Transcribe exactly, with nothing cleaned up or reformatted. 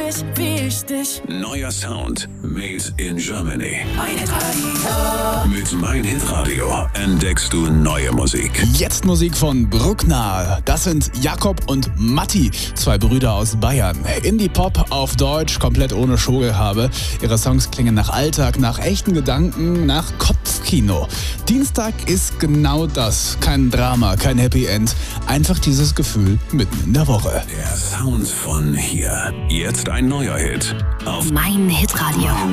dich, wie ich dich. Neuer Sound made in Germany. Mein Hitradio. Mit Mein Hitradio entdeckst du neue Musik. Jetzt Musik von Bruckner. Das sind Jakob und Matti, zwei Brüder aus Bayern. Indie-Pop auf Deutsch, komplett ohne Schaugehabe. Ihre Songs klingen nach Alltag, nach echten Gedanken, nach Kopfkino. Dienstag ist genau das. Kein Drama, kein Happy End. Einfach dieses Gefühl mitten in der Woche. Der Sound von hier. Jetzt ein neuer Hit auf Mein Hitradio.